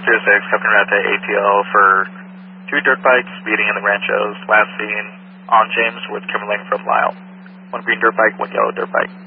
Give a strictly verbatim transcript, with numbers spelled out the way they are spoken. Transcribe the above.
zero six, coming around to A T L for two dirt bikes speeding in the Ranchos, last seen on James with Kimberling from Lyle. One green dirt bike, one yellow dirt bike.